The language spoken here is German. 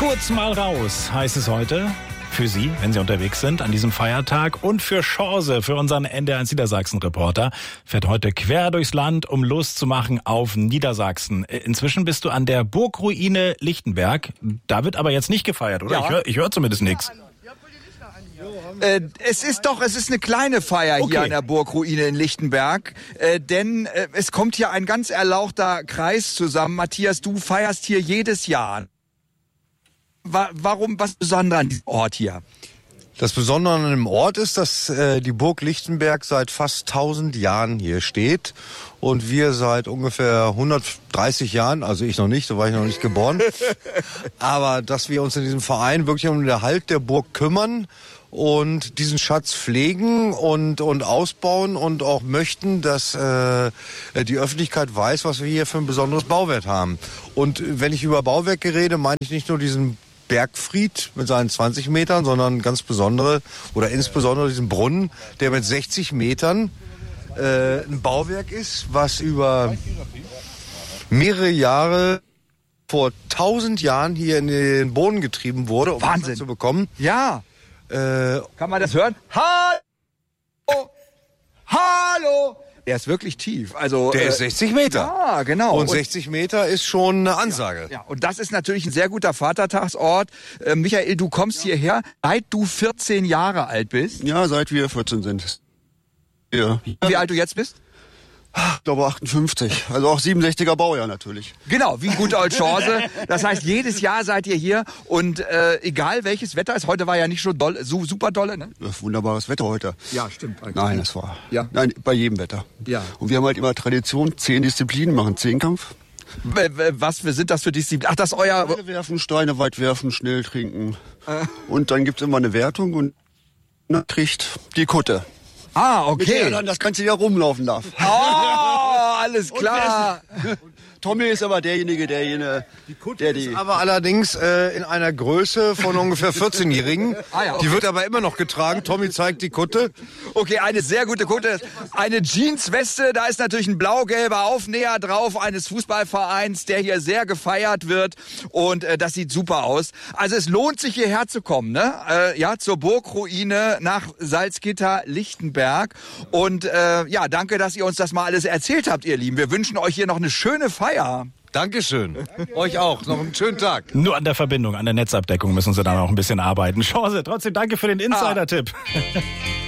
Kurz mal raus heißt es heute. Für Sie, wenn Sie unterwegs sind an diesem Feiertag, und für Chance, für unseren NDR1 Niedersachsen-Reporter, fährt heute quer durchs Land, um Lust zu machen auf Niedersachsen. Inzwischen bist du an der Burgruine Lichtenberg. Da wird aber jetzt nicht gefeiert, oder? Ja. Ich hör zumindest nichts. Es ist eine kleine Feier hier an der Burgruine in Lichtenberg, denn es kommt hier ein ganz erlauchter Kreis zusammen. Matthias, du feierst hier jedes Jahr. Warum, was Besonderes an diesem Ort hier? Das Besondere an dem Ort ist, dass die Burg Lichtenberg seit fast 1000 Jahren hier steht und wir seit ungefähr 130 Jahren, also ich noch nicht, so war ich noch nicht geboren, aber dass wir uns in diesem Verein wirklich um den Erhalt der Burg kümmern und diesen Schatz pflegen und ausbauen und auch möchten, dass die Öffentlichkeit weiß, was wir hier für ein besonderes Bauwerk haben. Und wenn ich über Bauwerke rede, meine ich nicht nur diesen Bergfried mit seinen 20 Metern, sondern ganz besondere oder insbesondere diesen Brunnen, der mit 60 Metern ein Bauwerk ist, was über mehrere Jahre vor 1000 Jahren hier in den Boden getrieben wurde, um Wahnsinn Wasser zu bekommen. Ja. Kann man das hören? Hallo! Hallo! Der ist wirklich tief. Also, Der ist 60 Meter. Ja, genau. Und 60 Meter ist schon eine Ansage. Ja, und das ist natürlich ein sehr guter Vatertagsort. Michael, du kommst hierher, seit du 14 Jahre alt bist. Ja, seit wir 14 sind. Ja. Wie alt du jetzt bist? Ich glaube 58. Also auch 67er Baujahr natürlich. Genau, wie gute alte Chance. Das heißt, jedes Jahr seid ihr hier und egal welches Wetter ist, heute war ja nicht schon doll, super dolle, ne? Wunderbares Wetter heute. Ja, stimmt. Nein, das war. Ja. Nein, bei jedem Wetter. Ja. Und wir haben halt immer Tradition, 10 Disziplinen, machen 10-Kampf. Was sind das für Disziplinen? Ach, das ist euer... Steine werfen, Steine weit werfen, schnell trinken. Und dann gibt's immer eine Wertung und dann kriegt die Kutte. Ah, Mit der okay. dann das ganze Jahr rumlaufen darf. Oh, alles klar. Tommy ist aber derjenige, der die... Aber allerdings in einer Größe von ungefähr 14-Jährigen. Ah ja, okay. Die wird aber immer noch getragen. Tommy zeigt die Kutte. Okay, eine sehr gute Kutte. Eine Jeansweste, da ist natürlich ein blau-gelber Aufnäher drauf eines Fußballvereins, der hier sehr gefeiert wird. Und das sieht super aus. Also es lohnt sich hierher zu kommen, ne? Ja, zur Burgruine nach Salzgitter-Lichtenberg. Und ja, danke, dass ihr uns das mal alles erzählt habt, ihr Lieben. Wir wünschen euch hier noch eine schöne Feier. Dankeschön. Euch auch. Noch einen schönen Tag. Nur an der Verbindung, an der Netzabdeckung müssen Sie dann auch ein bisschen arbeiten. Chance, trotzdem danke für den Insider-Tipp.